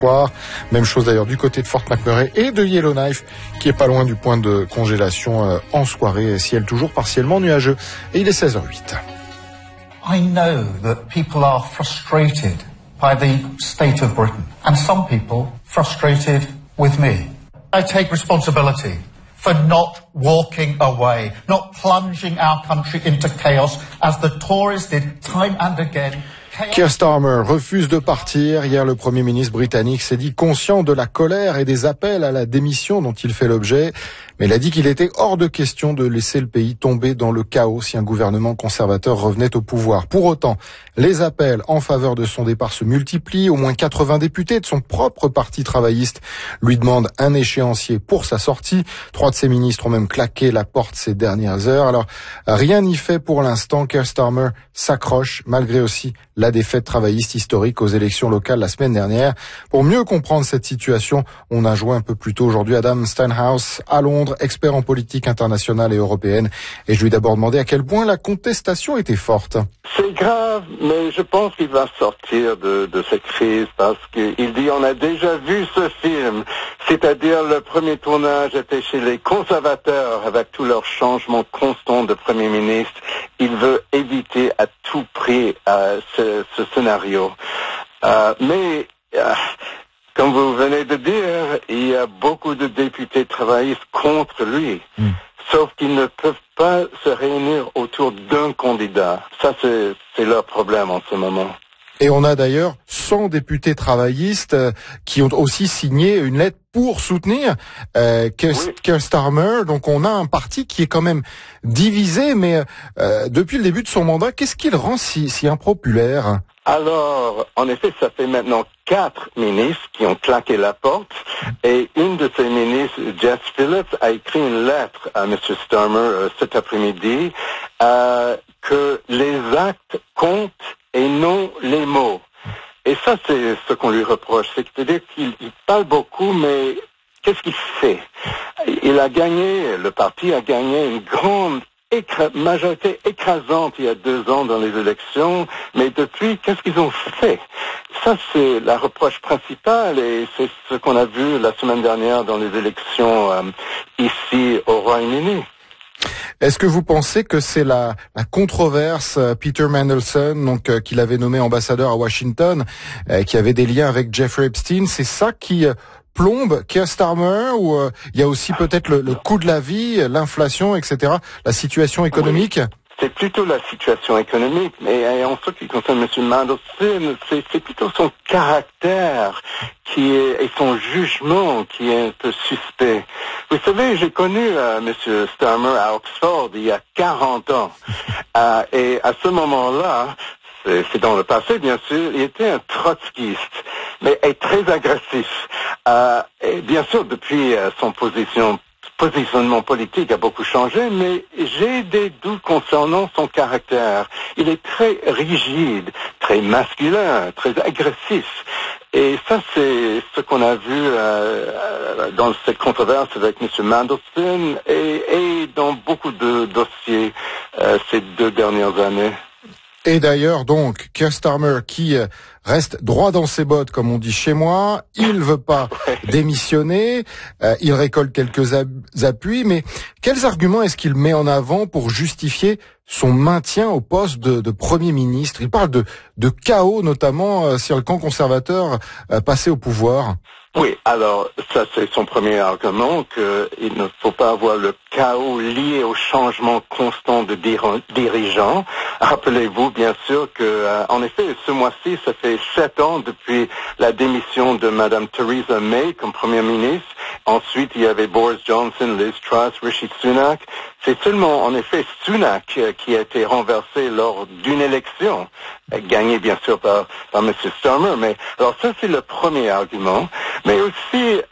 Même chose d'ailleurs du côté de Fort McMurray et de Yellowknife, qui est pas loin du point de congélation en soirée, ciel toujours partiellement nuageux. Et il est 16h08. I know that people are frustrated by the state of Britain, and some people frustrated with me. I take responsibility for not walking away, not plunging our country into chaos as the Tories did time and again. Keir Starmer refuse de partir. Hier, le Premier ministre britannique s'est dit conscient de la colère et des appels à la démission dont il fait l'objet. Mais il a dit qu'il était hors de question de laisser le pays tomber dans le chaos si un gouvernement conservateur revenait au pouvoir. Pour autant, les appels en faveur de son départ se multiplient. Au moins 80 députés de son propre parti travailliste lui demandent un échéancier pour sa sortie. 3 de ses ministres ont même claqué la porte ces dernières heures. Alors, rien n'y fait pour l'instant. Keir Starmer s'accroche, malgré aussi la défaite travailliste historique aux élections locales la semaine dernière. Pour mieux comprendre cette situation, on a joint un peu plus tôt aujourd'hui Adam Stenhouse à Londres, expert en politique internationale et européenne. Et je lui ai d'abord demandé à quel point la contestation était forte. C'est grave, mais je pense qu'il va sortir de cette crise parce qu'il dit on a déjà vu ce film, c'est-à-dire le premier tournage était chez les conservateurs avec tous leurs changements constants de Premier ministre. Il veut éviter à tout prix ce scénario. Mais comme vous venez de dire, il y a beaucoup de députés travaillistes contre lui. Sauf qu'ils ne peuvent pas se réunir autour d'un candidat. Ça, c'est leur problème en ce moment. Et on a d'ailleurs 100 députés travaillistes qui ont aussi signé une lettre pour soutenir Keir Starmer. Donc on a un parti qui est quand même divisé, mais depuis le début de son mandat, qu'est-ce qui le rend si impopulaire ? Alors, en effet, ça fait maintenant 4 ministres qui ont claqué la porte et une de ces ministres, Jess Phillips, a écrit une lettre à M. Starmer cet après-midi que les actes comptent et non les mots. Et ça, c'est ce qu'on lui reproche. C'est-à-dire qu'il parle beaucoup, mais qu'est-ce qu'il fait? Le parti a gagné une grande majorité écrasante il y a 2 ans dans les élections, mais depuis, qu'est-ce qu'ils ont fait? Ça, c'est la reproche principale et c'est ce qu'on a vu la semaine dernière dans les élections ici au Royaume-Uni. Est-ce que vous pensez que c'est la controverse Peter Mandelson, donc qu'il avait nommé ambassadeur à Washington, qui avait des liens avec Jeffrey Epstein, c'est ça qui plombe Keir Starmer ou il y a aussi peut-être le coût de la vie, l'inflation, etc., la situation économique? Oui. C'est plutôt la situation économique, mais en ce qui concerne M. Mandelson, c'est plutôt son caractère et son jugement qui est un peu suspect. Vous savez, j'ai connu M. Starmer à Oxford il y a 40 ans, et à ce moment-là, c'est dans le passé bien sûr, il était un trotskiste, mais est très agressif. Et bien sûr, depuis son positionnement politique a beaucoup changé, mais j'ai des doutes concernant son caractère. Il est très rigide, très masculin, très agressif. Et ça, c'est ce qu'on a vu dans cette controverse avec M. Mandelson et dans beaucoup de dossiers ces 2 dernières années. Et d'ailleurs, donc, Keir Starmer qui reste droit dans ses bottes, comme on dit chez moi, il veut pas démissionner, il récolte quelques appuis, mais quels arguments est-ce qu'il met en avant pour justifier son maintien au poste de Premier ministre? Il parle de chaos, notamment si le camp conservateur passait au pouvoir. Oui, alors ça c'est son premier argument, qu'il ne faut pas avoir le chaos lié au changement constant de dirigeants. Rappelez-vous bien sûr que, en effet, ce mois-ci, ça fait 7 ans depuis la démission de Madame Theresa May comme Première ministre. Ensuite, il y avait Boris Johnson, Liz Truss, Rishi Sunak. C'est seulement, en effet, Sunak qui a été renversé lors d'une élection, gagné bien sûr par M. Starmer. Mais alors ça, c'est le premier argument. Mais aussi,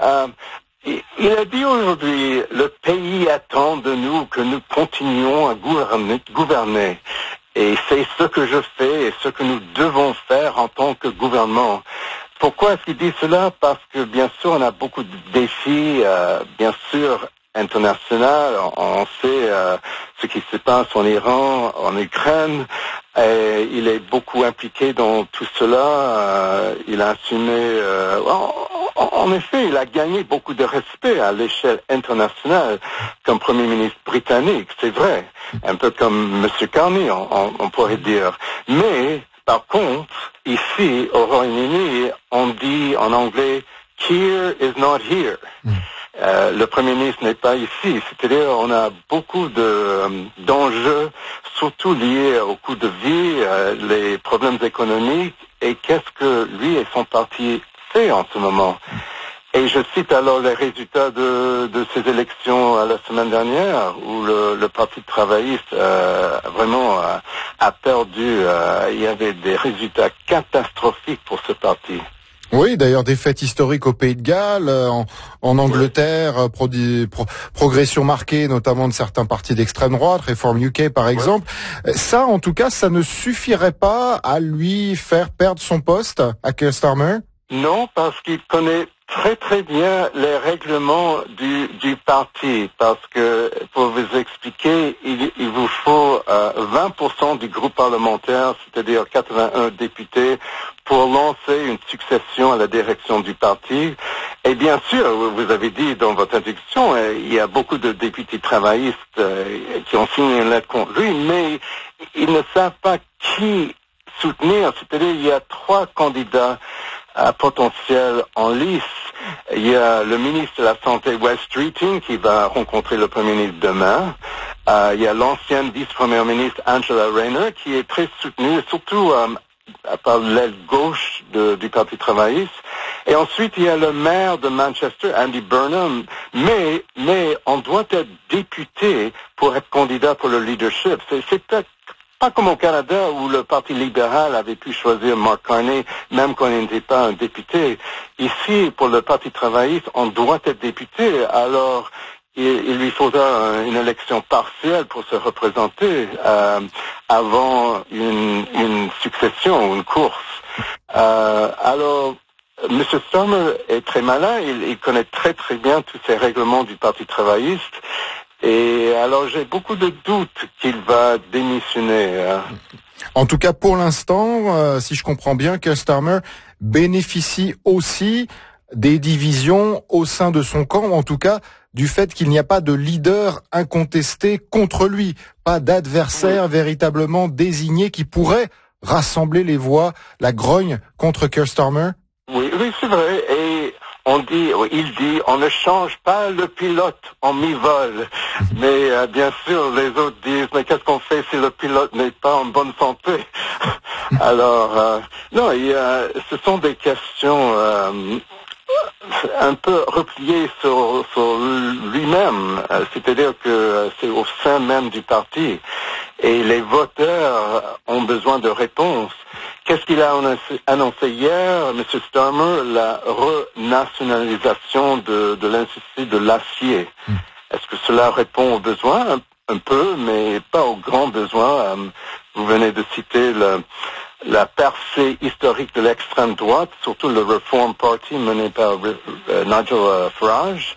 il a dit aujourd'hui, le pays attend de nous que nous continuions à gouverner. Et c'est ce que je fais et ce que nous devons faire en tant que gouvernement. Pourquoi est-ce qu'il dit cela? Parce que bien sûr, on a beaucoup de défis, bien sûr, international. On sait ce qui se passe en Iran, en Ukraine. Et il est beaucoup impliqué dans tout cela. Il a assumé... en effet, il a gagné beaucoup de respect à l'échelle internationale comme Premier ministre britannique, c'est vrai. Un peu comme M. Carney, on pourrait dire. Mais, par contre, ici, au Royaume-Uni, on dit en anglais « Keir is not here ». Le Premier ministre n'est pas ici, c'est-à-dire on a beaucoup d'enjeux, surtout liés au coût de vie, les problèmes économiques, et qu'est-ce que lui et son parti fait en ce moment. Et je cite alors les résultats de ces élections la semaine dernière, où le Parti travailliste vraiment a perdu. Il y avait des résultats catastrophiques pour ce parti. Oui, d'ailleurs, des faits historiques au Pays de Galles, en Angleterre, progression marquée, notamment de certains partis d'extrême droite, Reform UK par exemple. Ça, en tout cas, ça ne suffirait pas à lui faire perdre son poste, à Keir Starmer? Non, parce qu'il connaît très très bien les règlements du parti, parce que pour vous expliquer, il vous faut 20% du groupe parlementaire, c'est-à-dire 81 députés, pour lancer une succession à la direction du parti. Et bien sûr, vous avez dit dans votre introduction, il y a beaucoup de députés travaillistes qui ont signé une lettre contre lui, mais ils ne savent pas qui soutenir, c'est-à-dire il y a 3 candidats potentiel en lice. Il y a le ministre de la Santé, Wes Streeting, qui va rencontrer le Premier ministre demain. Il y a l'ancienne vice-première ministre, Angela Rayner, qui est très soutenue, surtout par l'aile gauche du Parti travailliste. Et ensuite, il y a le maire de Manchester, Andy Burnham. Mais on doit être député pour être candidat pour le leadership. C'est pas comme au Canada où le Parti libéral avait pu choisir Mark Carney, même quand il n'était pas un député. Ici, pour le Parti travailliste, on doit être député. Alors, il lui faudra une élection partielle pour se représenter avant une succession, une course. Alors, M. Starmer est très malin. Il connaît très très bien tous ces règlements du Parti travailliste. Et alors j'ai beaucoup de doutes qu'il va démissionner. En tout cas, pour l'instant, si je comprends bien, Keir Starmer bénéficie aussi des divisions au sein de son camp, en tout cas du fait qu'il n'y a pas de leader incontesté contre lui, pas d'adversaire véritablement désigné qui pourrait rassembler les voix, la grogne contre Keir Starmer. Oui, c'est vrai. Et il dit, on ne change pas le pilote en mi-vol. Mais bien sûr, les autres disent, mais qu'est-ce qu'on fait si le pilote n'est pas en bonne santé? Alors, non, ce sont des questions un peu repliées sur lui-même. C'est-à-dire que c'est au sein même du parti. Et les voteurs ont besoin de réponses. Qu'est-ce qu'il a annoncé hier, M. Starmer? La renationalisation de l'industrie de l'acier. Est-ce que cela répond aux besoins? Un peu, mais pas aux grands besoins. Vous venez de citer la percée historique de l'extrême droite, surtout le Reform Party mené par Nigel Farage.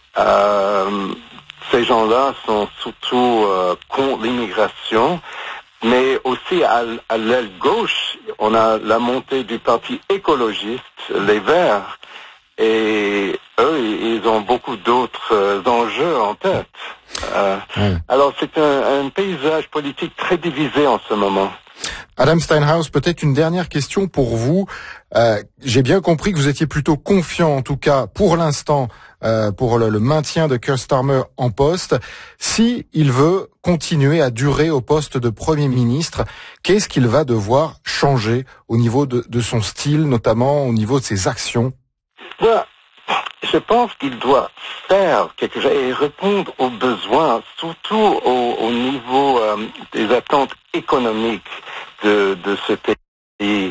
Ces gens-là sont surtout contre l'immigration. Mais aussi à l'aile gauche, on a la montée du parti écologiste, les Verts, et eux, ils ont beaucoup d'autres enjeux en tête. Alors c'est un paysage politique très divisé en ce moment. Adam Steinhaus, peut-être une dernière question pour vous. J'ai bien compris que vous étiez plutôt confiant, en tout cas pour l'instant, pour le maintien de Keir Starmer en poste. Si il veut continuer à durer au poste de Premier ministre, qu'est-ce qu'il va devoir changer au niveau de son style, notamment au niveau de ses actions? Je pense qu'il doit faire quelque chose et répondre aux besoins, surtout au niveau des attentes économiques de ce pays.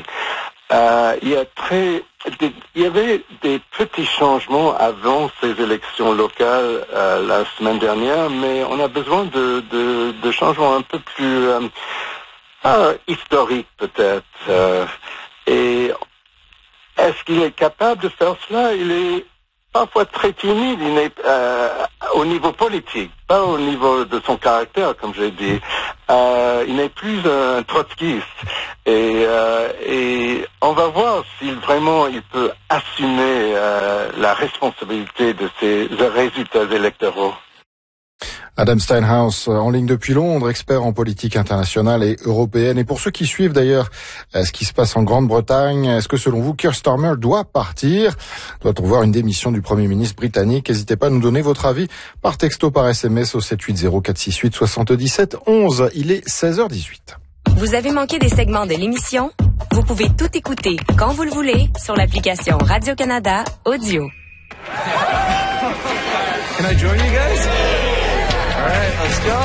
Il y avait des petits changements avant ces élections locales la semaine dernière, mais on a besoin de changements un peu plus historiques peut-être. Et est-ce qu'il est capable de faire cela? Il est parfois très timide. Il n'est au niveau politique, pas au niveau de son caractère, comme j'ai dit. Il n'est plus un trotskiste. Et on va voir s'il vraiment il peut assumer la responsabilité de ces résultats électoraux. Adam Steinhaus, en ligne depuis Londres, expert en politique internationale et européenne. Et pour ceux qui suivent d'ailleurs ce qui se passe en Grande-Bretagne, est-ce que selon vous, Keir Starmer doit partir? Doit-on voir une démission du Premier ministre britannique? N'hésitez pas à nous donner votre avis par texto, par SMS au 780 468 77 11. Il est 16h18. Vous avez manqué des segments de l'émission? Vous pouvez tout écouter quand vous le voulez sur l'application Radio-Canada Audio. Can I join you guys? All right, let's go.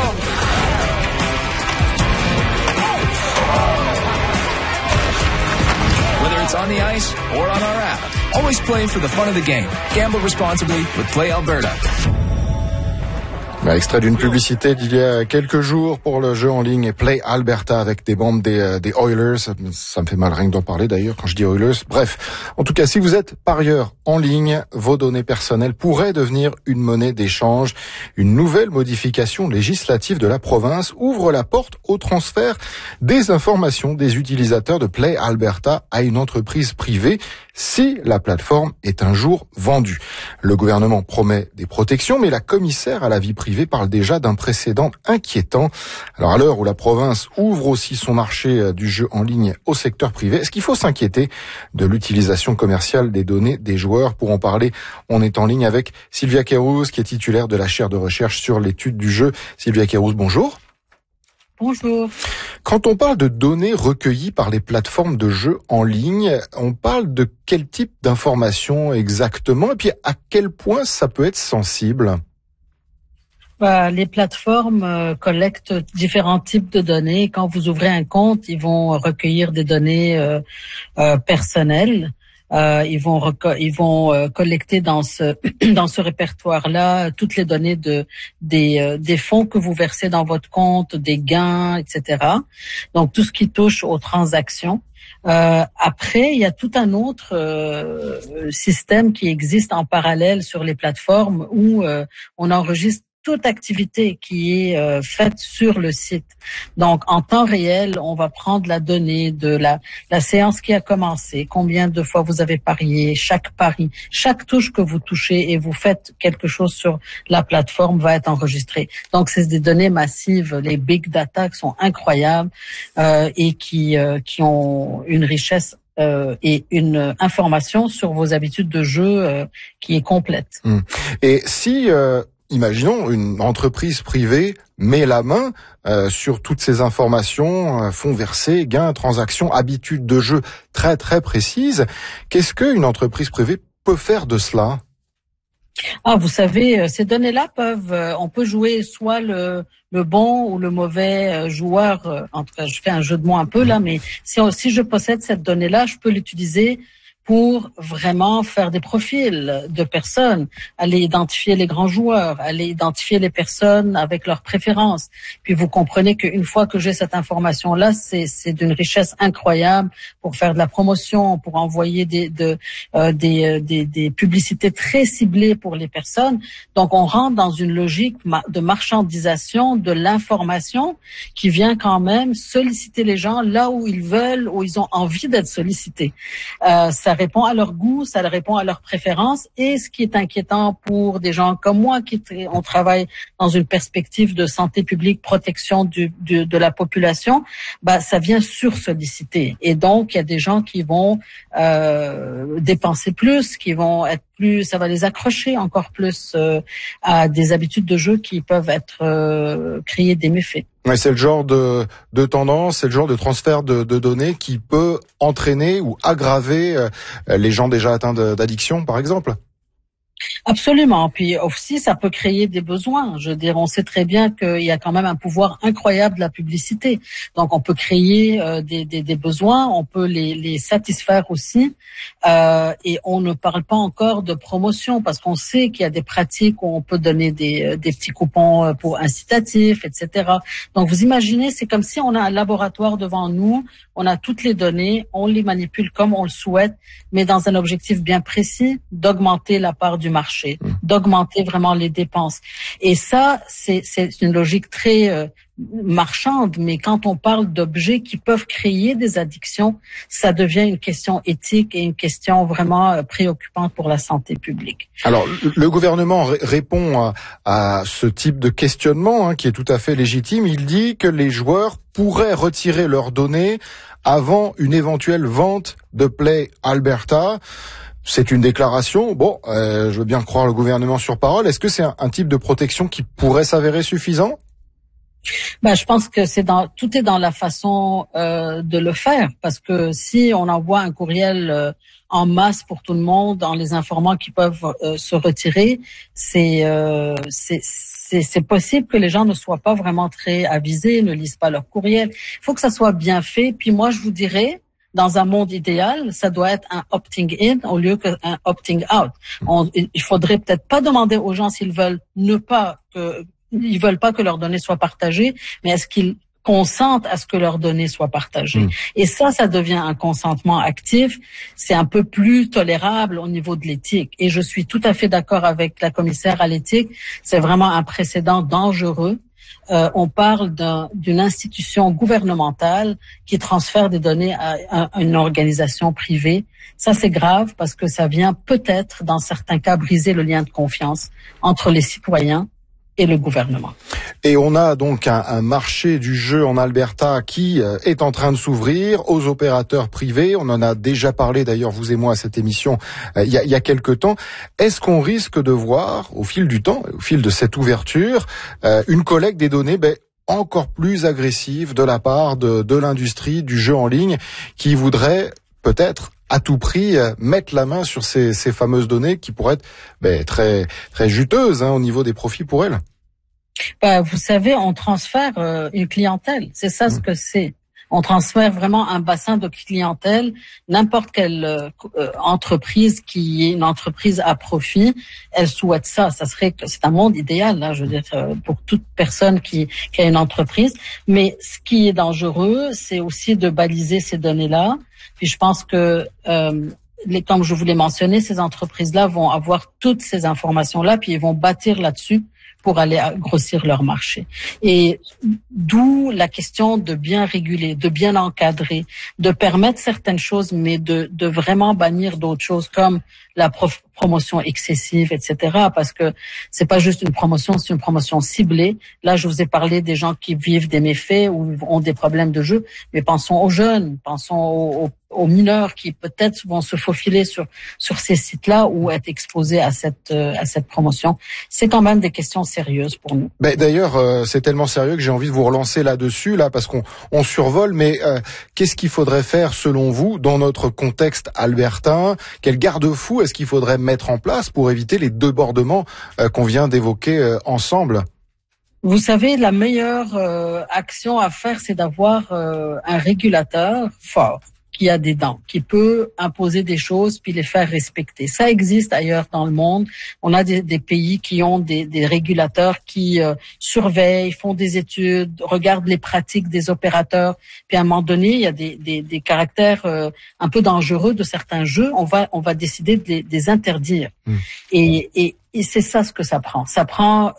Whether it's on the ice or on our app, always play for the fun of the game. Gamble responsibly with Play Alberta. Extrait d'une publicité d'il y a quelques jours pour le jeu en ligne Play Alberta avec des membres des Oilers. Ça me fait mal rien que d'en parler d'ailleurs quand je dis Oilers. Bref, en tout cas, si vous êtes parieur en ligne, vos données personnelles pourraient devenir une monnaie d'échange. Une nouvelle modification législative de la province ouvre la porte au transfert des informations des utilisateurs de Play Alberta à une entreprise privée si la plateforme est un jour vendue. Le gouvernement promet des protections, mais la commissaire à la vie privée parle déjà d'un précédent inquiétant. Alors à l'heure où la province ouvre aussi son marché du jeu en ligne au secteur privé, est-ce qu'il faut s'inquiéter de l'utilisation commerciale des données des joueurs? Pour en parler, on est en ligne avec Sylvia Kérouz, qui est titulaire de la chaire de recherche sur l'étude du jeu. Sylvia Kérouz, bonjour. Bonjour. Quand on parle de données recueillies par les plateformes de jeux en ligne, on parle de quel type d'informations exactement? Et puis à quel point ça peut être sensible? Les plateformes collectent différents types de données. Quand vous ouvrez un compte, ils vont recueillir des données personnelles. Ils vont collecter dans ce répertoire-là toutes les données des fonds que vous versez dans votre compte, des gains, etc. Donc tout ce qui touche aux transactions. Après, il y a tout un autre système qui existe en parallèle sur les plateformes où on enregistre toute activité qui est faite sur le site. Donc, en temps réel, on va prendre la donnée de la séance qui a commencé, combien de fois vous avez parié, chaque pari, chaque touche que vous touchez et vous faites quelque chose sur la plateforme va être enregistré. Donc, c'est des données massives. Les big data qui sont incroyables et qui ont une richesse et une information sur vos habitudes de jeu qui est complète. Et si imaginons une entreprise privée met la main sur toutes ces informations, fonds versés, gains, transactions, habitudes de jeu très très précises. Qu'est-ce qu'une entreprise privée peut faire de cela? Vous savez, ces données-là on peut jouer soit le bon ou le mauvais joueur. En tout cas, je fais un jeu de mots un peu là, mais si je possède cette donnée-là, je peux l'utiliser pour vraiment faire des profils de personnes, aller identifier les grands joueurs, aller identifier les personnes avec leurs préférences. Puis vous comprenez qu'une fois que j'ai cette information-là, c'est d'une richesse incroyable pour faire de la promotion, pour envoyer des publicités très ciblées pour les personnes. Donc on rentre dans une logique de marchandisation de l'information qui vient quand même solliciter les gens là où ils veulent, où ils ont envie d'être sollicités. Ça répond à leur goût, ça répond à leurs préférences. Et ce qui est inquiétant pour des gens comme moi, on travaille dans une perspective de santé publique, protection de la population, ça vient sursolliciter. Et donc, il y a des gens qui vont dépenser plus, qui vont être plus, ça va les accrocher encore plus à des habitudes de jeu qui peuvent être créer des méfaits. Ouais, c'est le genre de tendance, c'est le genre de transfert de données qui peut entraîner ou aggraver les gens déjà atteints d'addiction, par exemple. Absolument. Puis aussi, ça peut créer des besoins. Je veux dire, on sait très bien qu'il y a quand même un pouvoir incroyable de la publicité. Donc, on peut créer des besoins, on peut les satisfaire aussi. Et on ne parle pas encore de promotion parce qu'on sait qu'il y a des pratiques où on peut donner des petits coupons pour incitatifs, etc. Donc, vous imaginez, c'est comme si on a un laboratoire devant nous, on a toutes les données, on les manipule comme on le souhaite, mais dans un objectif bien précis, d'augmenter la part du du marché, d'augmenter vraiment les dépenses. Et ça, c'est une logique très marchande, mais quand on parle d'objets qui peuvent créer des addictions, ça devient une question éthique et une question vraiment préoccupante pour la santé publique. Alors, le gouvernement répond à ce type de questionnement, qui est tout à fait légitime. Il dit que les joueurs pourraient retirer leurs données avant une éventuelle vente de Play Alberta. C'est une déclaration. Bon, je veux bien croire le gouvernement sur parole. Est-ce que c'est un type de protection qui pourrait s'avérer suffisant ? Je pense que tout est dans la façon de le faire, parce que si on envoie un courriel en masse pour tout le monde en les informant qu'ils peuvent se retirer, c'est possible que les gens ne soient pas vraiment très avisés, ne lisent pas leur courriel. Il faut que ça soit bien fait. Puis moi, je vous dirais, dans un monde idéal, ça doit être un opting in au lieu qu'un opting out. Il faudrait peut-être pas demander aux gens s'ils veulent ils veulent pas que leurs données soient partagées, mais est-ce qu'ils consentent à ce que leurs données soient partagées? Et ça devient un consentement actif. C'est un peu plus tolérable au niveau de l'éthique. Et je suis tout à fait d'accord avec la commissaire à l'éthique. C'est vraiment un précédent dangereux. On parle d'une institution gouvernementale qui transfère des données à une organisation privée. Ça, c'est grave parce que ça vient peut-être, dans certains cas, briser le lien de confiance entre les citoyens et le gouvernement. Et on a donc un marché du jeu en Alberta qui est en train de s'ouvrir aux opérateurs privés. On en a déjà parlé d'ailleurs, vous et moi, à cette émission il y a quelque temps. Est-ce qu'on risque de voir, au fil du temps, au fil de cette ouverture, une collecte des données encore plus agressive de la part de l'industrie du jeu en ligne qui voudrait peut-être à tout prix mettre la main sur ces fameuses données qui pourraient être très très juteuses au niveau des profits pour elles? Vous savez, on transfère une clientèle. C'est ça ce que c'est. On transfère vraiment un bassin de clientèle. N'importe quelle entreprise qui est une entreprise à profit, elle souhaite ça. C'est un monde idéal, là, je veux dire, pour toute personne qui a une entreprise. Mais ce qui est dangereux, c'est aussi de baliser ces données-là. Puis je pense que, comme je vous l'ai mentionné, ces entreprises-là vont avoir toutes ces informations-là, puis ils vont bâtir là-dessus pour aller grossir leur marché. Et d'où la question de bien réguler, de bien encadrer, de permettre certaines choses, mais de vraiment bannir d'autres choses comme la promotion excessive, etc. Parce que c'est pas juste une promotion, c'est une promotion ciblée. Là, je vous ai parlé des gens qui vivent des méfaits ou ont des problèmes de jeu, mais pensons aux jeunes, pensons aux mineurs qui peut-être vont se faufiler sur ces sites-là ou être exposés à cette promotion. C'est quand même des questions sérieuses pour nous. D'ailleurs, c'est tellement sérieux que j'ai envie de vous relancer là-dessus, parce qu'on survole, mais qu'est-ce qu'il faudrait faire selon vous dans notre contexte albertain? Quel garde-fou est-ce qu'il faudrait mettre en place pour éviter les débordements qu'on vient d'évoquer ensemble? Vous savez, la meilleure action à faire, c'est d'avoir un régulateur fort qui a des dents, qui peut imposer des choses puis les faire respecter. Ça existe ailleurs dans le monde. On a des pays qui ont des régulateurs qui surveillent, font des études, regardent les pratiques des opérateurs. Puis à un moment donné, il y a des caractères un peu dangereux de certains jeux. On va décider de les interdire. Et c'est ça ce que ça prend. Ça prend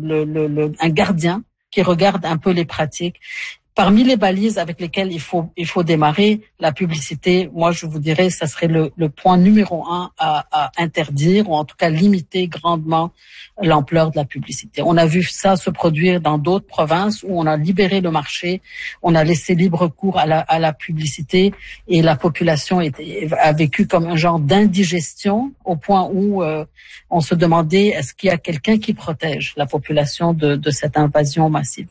un gardien qui regarde un peu les pratiques. Parmi les balises avec lesquelles il faut démarrer, la publicité, moi je vous dirais, ça serait le point numéro 1 à interdire ou en tout cas limiter grandement l'ampleur de la publicité. On a vu ça se produire dans d'autres provinces où on a libéré le marché, on a laissé libre cours à la publicité et la population a vécu comme un genre d'indigestion au point où on se demandait est-ce qu'il y a quelqu'un qui protège la population de cette invasion massive.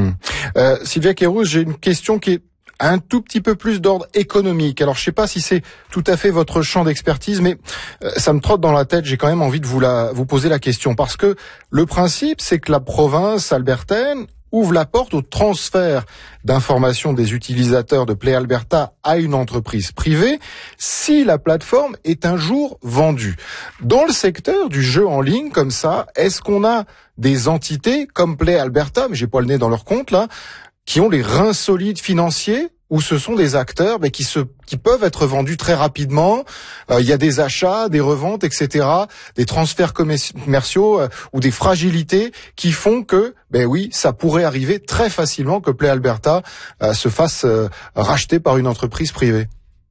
Sylvia Queiroz, j'ai une question qui est un tout petit peu plus d'ordre économique. Alors, je sais pas si c'est tout à fait votre champ d'expertise, mais ça me trotte dans la tête. J'ai quand même envie de vous poser la question parce que le principe, c'est que la province albertaine ouvre la porte au transfert d'informations des utilisateurs de Play Alberta à une entreprise privée si la plateforme est un jour vendue. Dans le secteur du jeu en ligne comme ça, est-ce qu'on a des entités comme Play Alberta, mais j'ai pas le nez dans leur compte là, qui ont les reins solides financiers où ce sont des acteurs qui peuvent être vendus très rapidement. Il y a des achats, des reventes, etc., des transferts commerciaux ou des fragilités qui font que, ça pourrait arriver très facilement que Play Alberta se fasse racheter par une entreprise privée.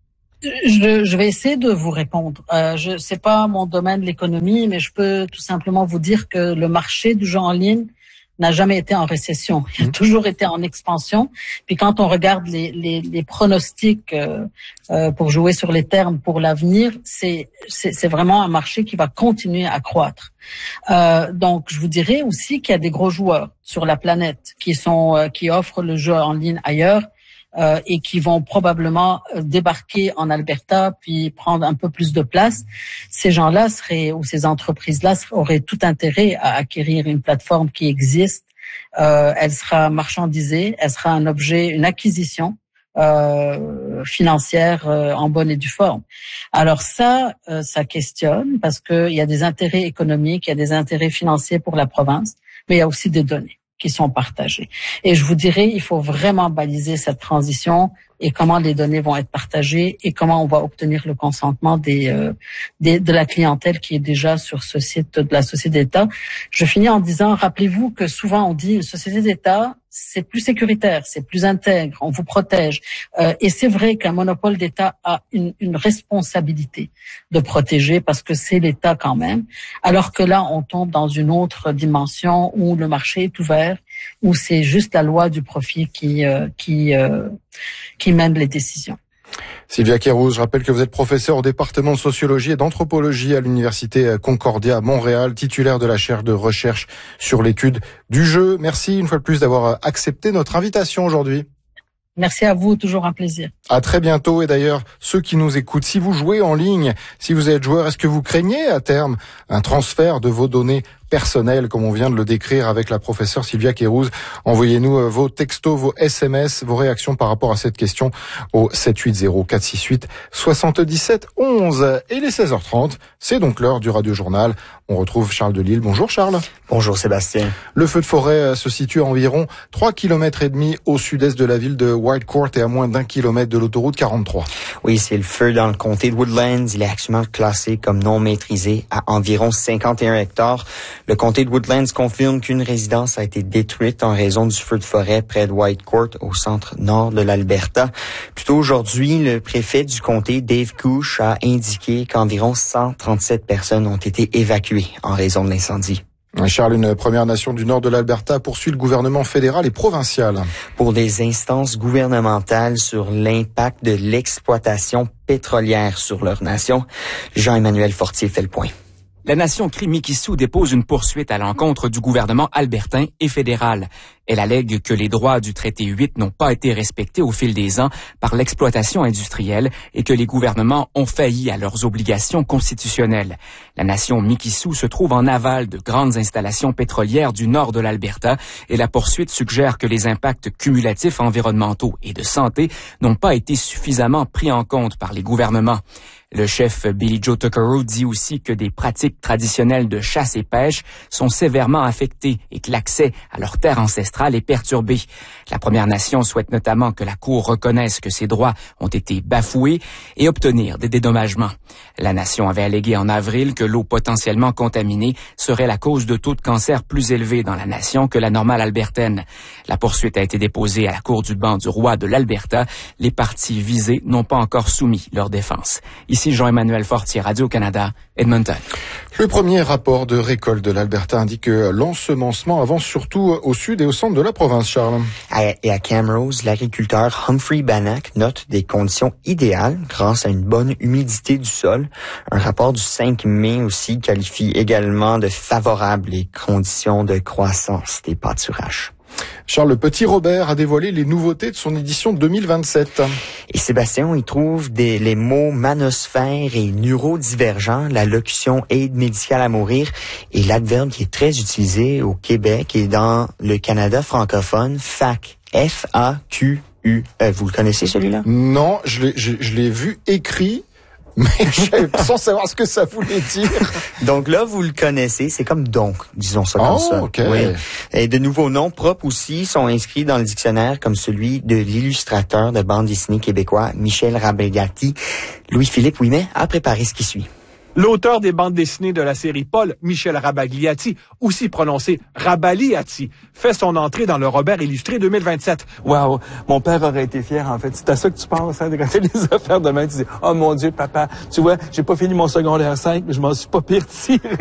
Je vais essayer de vous répondre. C'est pas mon domaine de l'économie, mais je peux tout simplement vous dire que le marché du jeu en ligne n'a jamais été en récession. Il a toujours été en expansion. Puis quand on regarde les pronostics pour jouer sur les termes pour l'avenir, c'est vraiment un marché qui va continuer à croître. Donc je vous dirais aussi qu'il y a des gros joueurs sur la planète qui offrent le jeu en ligne ailleurs. Et qui vont probablement débarquer en Alberta puis prendre un peu plus de place. Ces gens-là ces entreprises-là auraient tout intérêt à acquérir une plateforme qui existe. Elle sera marchandisée, elle sera une acquisition financière en bonne et due forme. Alors ça questionne parce que il y a des intérêts économiques, il y a des intérêts financiers pour la province, mais il y a aussi des données qui sont partagées. Et je vous dirais, il faut vraiment baliser cette transition et comment les données vont être partagées et comment on va obtenir le consentement de la clientèle qui est déjà sur ce site de la société d'État. Je finis en disant, rappelez-vous que souvent on dit une société d'État, c'est plus sécuritaire, c'est plus intègre, on vous protège. Et c'est vrai qu'un monopole d'État a une responsabilité de protéger parce que c'est l'État quand même. Alors que là, on tombe dans une autre dimension où le marché est ouvert, où c'est juste la loi du profit qui mène les décisions. Sylvia Kérouz, je rappelle que vous êtes professeure au département de sociologie et d'anthropologie à l'université Concordia à Montréal, titulaire de la chaire de recherche sur l'étude du jeu. Merci une fois de plus d'avoir accepté notre invitation aujourd'hui. Merci à vous, toujours un plaisir. À très bientôt. Et d'ailleurs, ceux qui nous écoutent, si vous jouez en ligne, si vous êtes joueur, est-ce que vous craignez à terme un transfert de vos données personnelles, comme on vient de le décrire avec la professeure Sylvia Kérouz? Envoyez-nous vos textos, vos SMS, vos réactions par rapport à cette question au 780-468-77-11. Et les 16h30, c'est donc l'heure du Radio Journal. On retrouve Charles Delisle. Bonjour Charles. Bonjour Sébastien. Le feu de forêt se situe à environ 3,5 km au sud-est de la ville de Whitecourt et à moins d'1 kilomètre de l'autoroute 43. Oui, c'est le feu dans le comté de Woodlands. Il est actuellement classé comme non maîtrisé à environ 51 hectares. Le comté de Woodlands confirme qu'une résidence a été détruite en raison du feu de forêt près de Whitecourt, au centre nord de l'Alberta. Plus tôt aujourd'hui, le préfet du comté, Dave Couche, a indiqué qu'environ 137 personnes ont été évacuées en raison de l'incendie. Charles, une Première Nation du nord de l'Alberta poursuit le gouvernement fédéral et provincial pour des instances gouvernementales sur l'impact de l'exploitation pétrolière sur leur nation. Jean-Emmanuel Fortier fait le point. La nation Cri-Mikisew dépose une poursuite à l'encontre du gouvernement albertain et fédéral. Elle allègue que les droits du traité 8 n'ont pas été respectés au fil des ans par l'exploitation industrielle et que les gouvernements ont failli à leurs obligations constitutionnelles. La nation Mikisew se trouve en aval de grandes installations pétrolières du nord de l'Alberta et la poursuite suggère que les impacts cumulatifs environnementaux et de santé n'ont pas été suffisamment pris en compte par les gouvernements. Le chef Billy Joe Tucker dit aussi que des pratiques traditionnelles de chasse et pêche sont sévèrement affectées et que l'accès à leurs terres ancestrales est perturbé. La Première Nation souhaite notamment que la Cour reconnaisse que ses droits ont été bafoués et obtenir des dédommagements. La nation avait allégué en avril que l'eau potentiellement contaminée serait la cause de taux de cancer plus élevés dans la nation que la normale albertaine. La poursuite a été déposée à la Cour du banc du roi de l'Alberta. Les parties visées n'ont pas encore soumis leur défense. Ici Jean-Emmanuel Fortier, Radio-Canada, Edmonton. Le premier rapport de récolte de l'Alberta indique que l'ensemencement avance surtout au sud et au centre de la province, Charles. Et à Camrose, l'agriculteur Humphrey Bannack note des conditions idéales grâce à une bonne humidité du sol. Un rapport du 5 mai aussi qualifie également de favorables les conditions de croissance des pâturages. Charles, le petit Robert a dévoilé les nouveautés de son édition 2027. Et Sébastien, on y trouve les mots manosphère et neurodivergent, la locution aide médicale à mourir et l'adverbe qui est très utilisé au Québec et dans le Canada francophone, FAQ, F-A-Q-U-E. Vous le connaissez celui-là? Non, je l'ai vu écrit Mais sans savoir ce que ça voulait dire. Donc là, vous le connaissez, c'est comme donc, disons ça comme ça. OK. Oui. Et de nouveaux noms propres aussi sont inscrits dans le dictionnaire, comme celui de l'illustrateur de bande dessinée québécois Michel Rabagliati. Louis-Philippe Ouimet a préparé ce qui suit. L'auteur des bandes dessinées de la série Paul, Michel Rabagliati, aussi prononcé Rabaliati, fait son entrée dans le Robert illustré 2027. Wow, mon père aurait été fier, en fait. C'est à ça que tu penses, hein, quand tu fais des affaires de main. Tu dis, oh mon Dieu, papa, tu vois, j'ai pas fini mon secondaire 5, mais je m'en suis pas pire tiré.